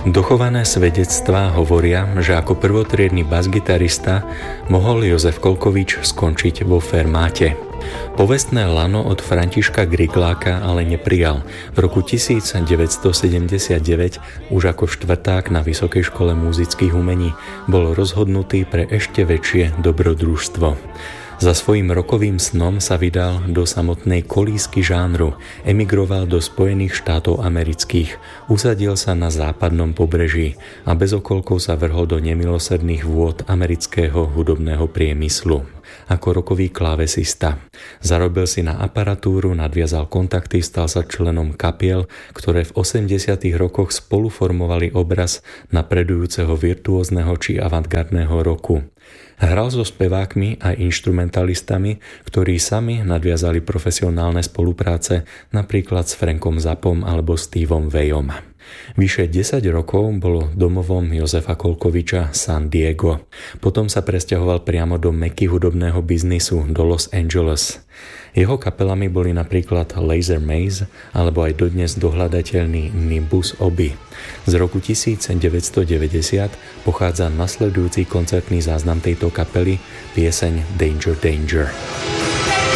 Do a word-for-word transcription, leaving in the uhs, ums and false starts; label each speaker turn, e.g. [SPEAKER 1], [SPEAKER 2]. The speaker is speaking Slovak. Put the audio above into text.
[SPEAKER 1] Dochované svedectvá hovoria, že ako prvotriedny basgitarista mohol Jozef Kolkovič skončiť vo Fermáte. Povestné lano od Františka Grigláka ale neprijal. V roku devätnásťsedemdesiatdeväť už ako štvrták na Vysokej škole múzických umení bol rozhodnutý pre ešte väčšie dobrodružstvo. Za svojím rokovým snom sa vydal do samotnej kolísky žánru, emigroval do Spojených štátov amerických, usadil sa na západnom pobreží a bez okolkov sa vrhol do nemilosrdných vôd amerického hudobného priemyslu. Ako rokový klávesista. Zarobil si na aparatúru, nadviazal kontakty, stal sa členom kapiel, ktoré v osemdesiatych rokoch spolu formovali obraz napredujúceho virtuózneho či avantgardného roku. Hral so spevákmi a inštrumentalistami, ktorí sami nadviazali profesionálne spolupráce napríklad s Frankom Zappom alebo Steveom Vayom. Vyše desať rokov bolo domovom Jozefa Kolkoviča San Diego. Potom sa presťahoval priamo do meky hudobného biznisu, do Los Angeles. Jeho kapelami boli napríklad Laser Maze alebo aj dodnes dohľadateľný Nimbus Obi. Z roku devätnásťstodeväťdesiat pochádza nasledujúci koncertný záznam tejto kapely, pieseň Danger Danger.